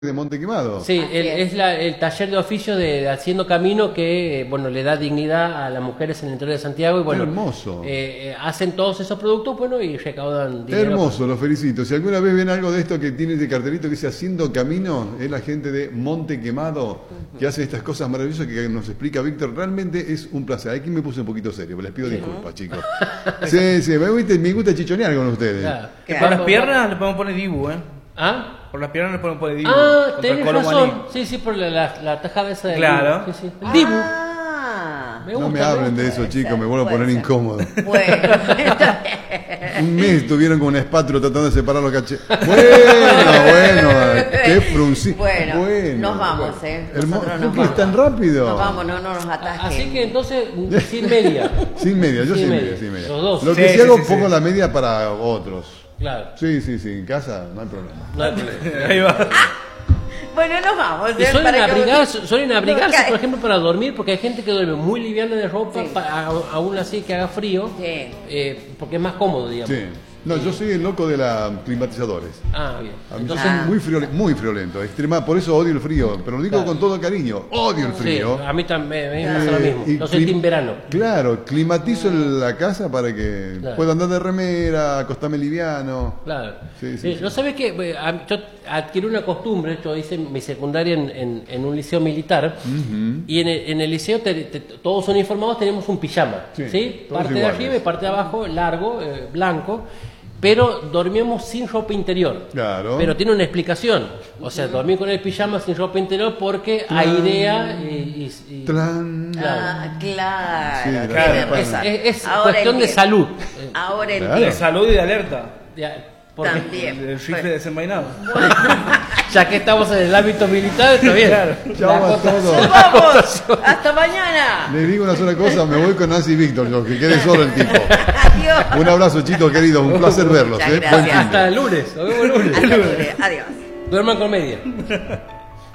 de Monte Quemado. Sí, es el taller de oficio de Haciendo Camino que bueno le da dignidad a las mujeres en el interior de Santiago y bueno, hermoso. Hacen todos esos productos bueno y recaudan dinero. Hermoso, los felicito. Si alguna vez ven algo de esto que tiene de cartelito que dice Haciendo Camino, es la gente de Monte Quemado que hace estas cosas maravillosas que nos explica Víctor. Realmente es un placer. Aquí me puse un poquito serio, les pido disculpas, chicos. Sí, me gusta chichonear con ustedes. Claro. Por las piernas le podemos poner Dibu, ¿eh? ¿Ah? Por las piernas le podemos poner Dibu. Ah, contra el tenés Colo razón. Guaní. Sí, por la tajada esa del Claro. Dibu. Sí, sí. El Dibu. No me hablen de eso, chicos, me vuelvo a poner incómodo. Bueno, Un mes estuvieron con una espátula tratando de separar los cachetes. Bueno, qué fruncido. Bueno, nos vamos, Hermoso. Nosotros ¿Por qué es tan rápido? Nos vamos, no nos atasquen. Así que entonces, sin media. Sin media, yo Sin sin media. media, sin media. Los dos. Lo que Sí, sí hago, sí, pongo sí. la media para otros. Claro. Sí, en casa no hay problema. No hay problema. Ahí va. Bueno, nos vamos. Y suelen abrigarse, No cae. por ejemplo, para dormir, porque hay gente que duerme muy liviana de ropa, Sí. aún así que haga frío, Sí. porque es más cómodo, digamos. Sí. No, yo soy el loco de los climatizadores. Ah, bien. A mí Entonces, soy muy friolento, por eso odio el frío, pero lo digo Claro. con todo cariño, odio el sí, frío. a mí también me pasa lo mismo. Y Yo soy team verano. Claro, climatizo la casa para que Claro. pueda andar de remera, acostarme liviano. Claro. Sí. ¿No sabes qué? Yo adquirí una costumbre, yo hice mi secundaria en un liceo militar, y en el liceo todos uniformados tenemos un pijama, Sí, ¿sí? todos Parte de iguales. arriba y parte de abajo, largo, blanco, pero dormíamos sin ropa interior. Claro. Pero tiene una explicación. O sea, dormir con el pijama sin ropa interior porque airea y Tlan. Ah, claro. Sí, tiene claro. razón. es Ahora cuestión de entiendo. salud. Ahora Claro. De entiendo. salud y de alerta. Porque También. El rifle desenvainado. ya que estamos en el ámbito militar, está bien. Claro. Chau a todos. ¡Vamos! ¡Hasta mañana! Les digo una sola cosa, me voy con Nancy y Víctor, yo, que quede solo el tipo. Adiós. Un abrazo, chicos queridos, un placer verlos. Muchas Buen gracias. fin de. Hasta el lunes. Nos vemos el lunes. Hasta lunes. Adiós. Duerman con media.